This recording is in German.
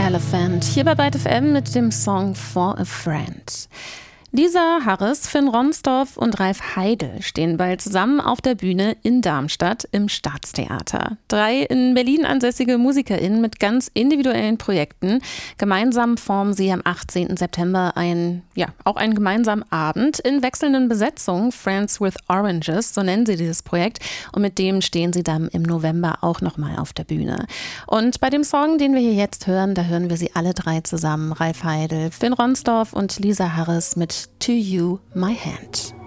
Elephant hier bei Byte FM mit dem Song For a Friend. Lisa Harris, Finn Ronsdorf und Ralf Heidel stehen bald zusammen auf der Bühne in Darmstadt im Staatstheater. 3 in Berlin ansässige MusikerInnen mit ganz individuellen Projekten. Gemeinsam formen sie am 18. September einen gemeinsamen Abend in wechselnden Besetzungen. Friends with Oranges, so nennen sie dieses Projekt. Und mit dem stehen sie dann im November auch nochmal auf der Bühne. Und bei dem Song, den wir hier jetzt hören, da hören wir sie alle 3 zusammen. Ralf Heidel, Finn Ronsdorf und Lisa Harris mit To You, My Hand.